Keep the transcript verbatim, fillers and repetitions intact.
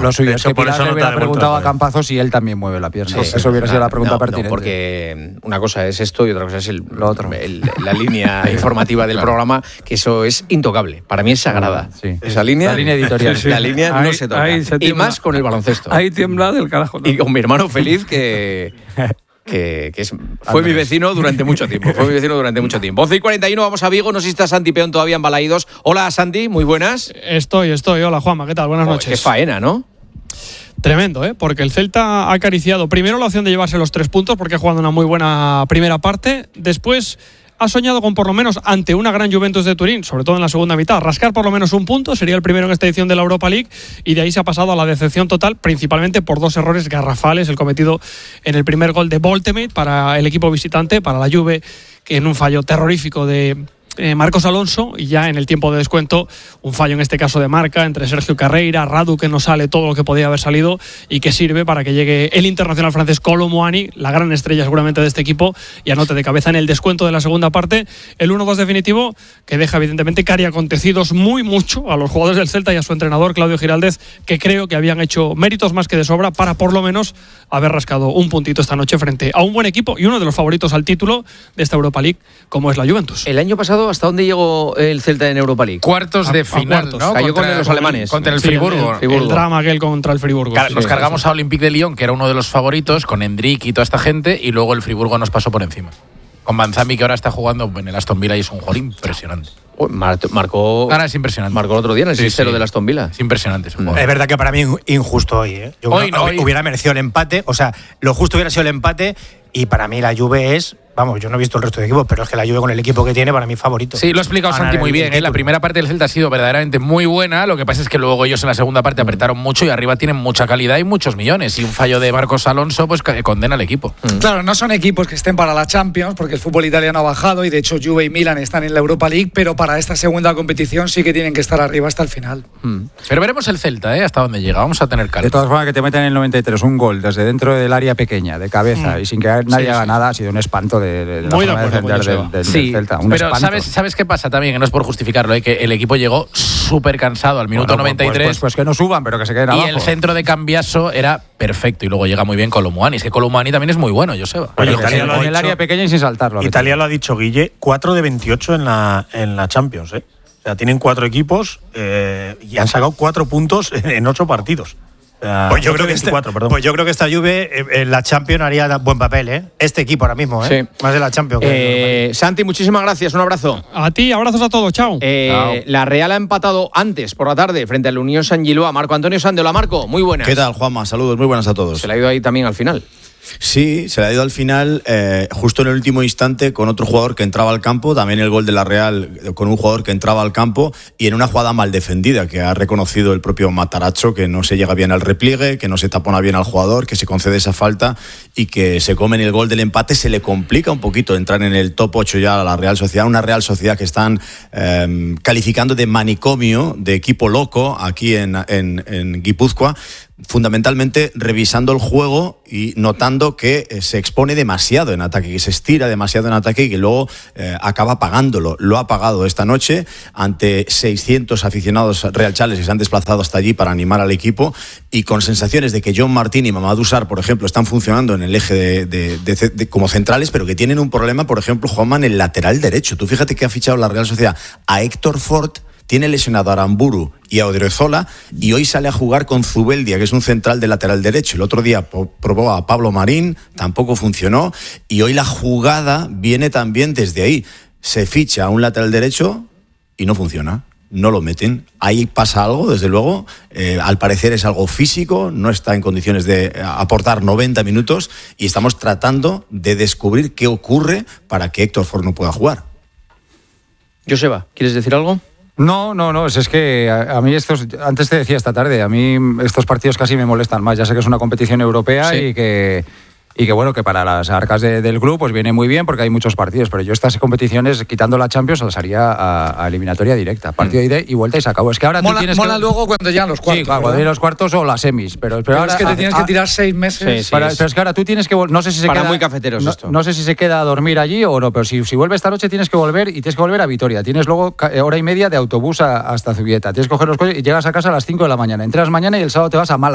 Lo suyo es que por Pilar eso le no hubiera te preguntado a devuelto, Campazo si él también mueve la pierna. Sí, Eso hubiera sido la pregunta no, pertinente. No, porque una cosa es esto y otra cosa es el, Lo otro. el, la línea informativa del Claro. programa, que eso es intocable. Para mí es sagrada. Sí. Esa línea, La línea editorial. La línea no Ahí- se toca. ahí se y tiembla. más con el baloncesto. Ahí tiembla del carajo. ¿no? Y con mi hermano feliz que... Que, que es, fue mi vecino durante mucho tiempo. Fue mi vecino durante mucho tiempo. once y cuarenta y uno, vamos a Vigo. No sé si está Santi Peón todavía en Balaídos. Hola, Santi, muy buenas. Estoy, estoy. Hola, Juanma, ¿qué tal? Buenas Oh, noches. qué faena, ¿no? Tremendo, ¿eh? Porque el Celta ha acariciado primero la opción de llevarse los tres puntos porque ha jugado una muy buena primera parte. Después ha soñado con por lo menos ante una gran Juventus de Turín, sobre todo en la segunda mitad, rascar por lo menos un punto, sería el primero en esta edición de la Europa League, y de ahí se ha pasado a la decepción total, principalmente por dos errores garrafales, el cometido en el primer gol de Voltemate para el equipo visitante, para la Juve, que en un fallo terrorífico de Eh, Marcos Alonso, y ya en el tiempo de descuento un fallo en este caso de marca entre Sergio Carreira, Radu, que no sale todo lo que podía haber salido y que sirve para que llegue el internacional francés Kolo Muani, la gran estrella seguramente de este equipo, y anote de cabeza en el descuento de la segunda parte el uno dos definitivo, que deja evidentemente cari acontecidos muy mucho a los jugadores del Celta y a su entrenador Claudio Giraldez, que creo que habían hecho méritos más que de sobra para por lo menos haber rascado un puntito esta noche frente a un buen equipo y uno de los favoritos al título de esta Europa League, como es la Juventus. El año pasado, ¿hasta dónde llegó el Celta en Europa League? Cuartos de A- a final, cuartos. ¿no? Cayó Contra- con los alemanes. Contra el Sí, Friburgo. el, el drama aquel contra el Friburgo. Claro, Sí, nos sí, cargamos sí. a Olympique de Lyon, que era uno de los favoritos, con Endrick y toda esta gente, y luego el Friburgo nos pasó por encima. Con Banzami, que ahora está jugando en el Aston Villa y es un jugador impresionante. Oh, mar- marcó, Ahora es impresionante. marcó el otro día en el Sí, sextero sí. del Aston Villa. Es impresionante ese jugador. Es verdad que para mí injusto hoy, ¿eh? Yo Hoy creo no, que hoy- hubiera merecido el empate, o sea, lo justo hubiera sido el empate, y para mí la Juve es, vamos, yo no he visto el resto de equipos, pero es que la Juve con el equipo que tiene para mí es favorito. Sí, lo ha explicado Ganar Santi muy el bien. ¿eh? La título. primera parte del Celta ha sido verdaderamente muy buena. Lo que pasa es que luego ellos en la segunda parte apretaron mucho y arriba tienen mucha calidad y muchos millones. Y un fallo de Marcos Alonso pues ca- condena al equipo. Claro, no son equipos que estén para la Champions, porque el fútbol italiano ha bajado y de hecho Juve y Milan están en la Europa League, pero para esta segunda competición sí que tienen que estar arriba hasta el final. Pero veremos el Celta, ¿eh? Hasta dónde llega. Vamos a tener De calma. todas formas, que te meten en el noventa y tres un gol desde dentro del área pequeña, de cabeza, y sin que nadie Sí, haga sí. nada, ha sido un espanto de, de la Muy de forma de acuerdo con defender Joseba. del, del- Sí, del Celta. Un pero espanto. ¿sabes, ¿sabes qué pasa también? Que no es por justificarlo, ¿eh? Que el equipo llegó súper cansado al minuto Bueno, noventa y tres. Pues, pues, pues que no suban, pero que se queden y abajo. el centro de Cambiaso era perfecto. Y luego llega muy bien Colomuani. Es que Colomuani también es muy bueno, Joseba. Oye, Pero que Italia en lo ha el dicho- área pequeña y sin saltarlo. Italia lo ha dicho Guille, cuatro de veintiocho en la, en la Champions, ¿eh? O sea, tienen cuatro equipos eh, y han sacado cuatro puntos en, en ocho partidos. O sea, Pues yo, ocho creo de que este, veinticuatro, perdón. pues yo creo que esta Juve eh, en la Champions haría buen papel, ¿eh? Este equipo ahora mismo, ¿eh? Sí. Más de la Champions. que Eh, Santi, muchísimas gracias. Un abrazo. A ti, abrazos a todos, chao. Eh, la Real ha empatado antes, por la tarde, frente al Unión San Giloa. Marco Antonio Sandola. Marco, muy buenas. ¿Qué tal, Juanma? Saludos, muy buenas a todos. Se le ha ido ahí también al final. Sí, se le ha ido al final, eh, justo en el último instante, con otro jugador que entraba al campo, también el gol de la Real eh, con un jugador que entraba al campo y en una jugada mal defendida, que ha reconocido el propio Matarazzo, que no se llega bien al repliegue, que no se tapona bien al jugador, que se concede esa falta y que se comen el gol del empate. Se le complica un poquito entrar en el top ocho ya a la Real Sociedad, una Real Sociedad que están eh, calificando de manicomio, de equipo loco aquí en, en, en Guipúzcoa, fundamentalmente revisando el juego y notando que eh, se expone demasiado en ataque, que se estira demasiado en ataque y que luego eh, acaba pagándolo. Lo ha pagado esta noche ante seiscientos aficionados realchales que se han desplazado hasta allí para animar al equipo y con sensaciones de que John Martín y Mamadou Sarr, por ejemplo, están funcionando en el eje de, de, de, de, como centrales, pero que tienen un problema, por ejemplo, Juanma, en el lateral derecho. Tú fíjate que ha fichado la Real Sociedad a Héctor Fort, tiene lesionado a Aramburu y a Odriozola y hoy sale a jugar con Zubeldia, que es un central de lateral derecho. El otro día po- probó a Pablo Marín, tampoco funcionó y hoy la jugada viene también desde ahí. Se ficha a un lateral derecho y no funciona. No lo meten. Ahí pasa algo, desde luego. Eh, al parecer es algo físico, no está en condiciones de aportar noventa minutos y estamos tratando de descubrir qué ocurre para que Héctor Fort no pueda jugar. Joseba, ¿quieres decir algo? No, no, no, es, es que a, a mí estos, antes te decía esta tarde, a mí estos partidos casi me molestan más. Ya sé que es una competición europea Sí. y que y que bueno, que para las arcas de, del club pues viene muy bien porque hay muchos partidos, pero yo estas competiciones, quitando la Champions, las haría a, a eliminatoria directa, partido de ida y vuelta y se acabó. Es que ahora Mola, tú tienes mola que... luego cuando llegan los cuartos. Sí, claro, cuando ¿verdad? llegan los cuartos o las semis, pero, pero, Pero ahora es que te tienes ah, que tirar seis meses. Sí, sí. Para- es- pero es que ahora tú tienes que vol- no sé si se Para queda muy cafeteros no, esto. no sé si se queda a dormir allí o no, pero si, si vuelve esta noche tienes que volver y tienes que volver a Vitoria. Tienes luego ca- hora y media de autobús a- hasta Zubieta. Tienes que coger los coches y llegas a casa a las cinco de la mañana. Entras mañana y el sábado te vas a Málaga.